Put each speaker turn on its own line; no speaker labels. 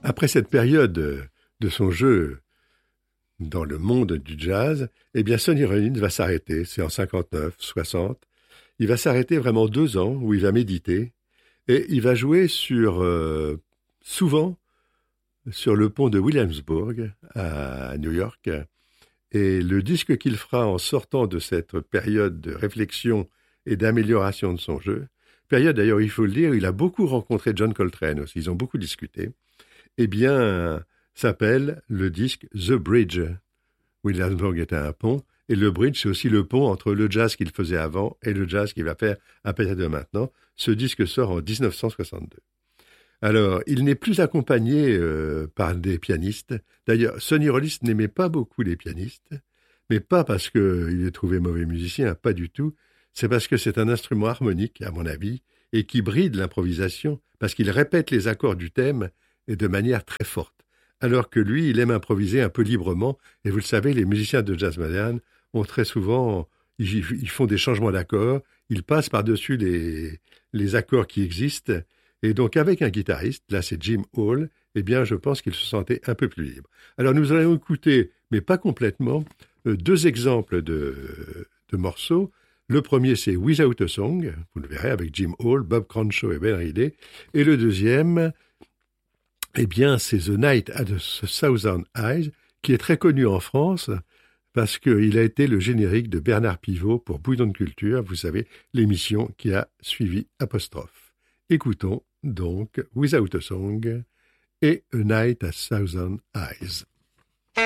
après cette période de son jeu dans le monde du jazz, eh bien Sonny Rollins va s'arrêter, c'est en 59, 60. Il va s'arrêter vraiment 2 ans où il va méditer et il va jouer souvent sur le pont de Williamsburg à New York. Et le disque qu'il fera en sortant de cette période de réflexion et d'amélioration de son jeu, période d'ailleurs, il faut le dire, il a beaucoup rencontré John Coltrane aussi, ils ont beaucoup discuté, eh bien, s'appelle le disque The Bridge. Williamsburg était un pont, et le bridge, c'est aussi le pont entre le jazz qu'il faisait avant et le jazz qu'il va faire à partir de maintenant. Ce disque sort en 1962. Alors, il n'est plus accompagné par des pianistes. D'ailleurs, Sonny Rollins n'aimait pas beaucoup les pianistes, mais pas parce qu'il les trouvait mauvais musiciens, pas du tout. C'est parce que c'est un instrument harmonique, à mon avis, et qui bride l'improvisation, parce qu'il répète les accords du thème et de manière très forte. Alors que lui, il aime improviser un peu librement, et vous le savez, les musiciens de jazz moderne ont très souvent, ils font des changements d'accords, ils passent par-dessus les accords qui existent, et donc avec un guitariste, là c'est Jim Hall, eh bien je pense qu'il se sentait un peu plus libre. Alors nous allons écouter, mais pas complètement, 2 exemples de morceaux. Le premier c'est Without a Song, vous le verrez avec Jim Hall, Bob Crenshaw et Ben Riley, et le deuxième, eh bien c'est The Night at the Thousand Eyes, qui est très connu en France, parce qu'il a été le générique de Bernard Pivot pour Bouillon de Culture, vous savez, l'émission qui a suivi Apostrophe. Écoutons donc Without a Song et A Night at Thousand Eyes.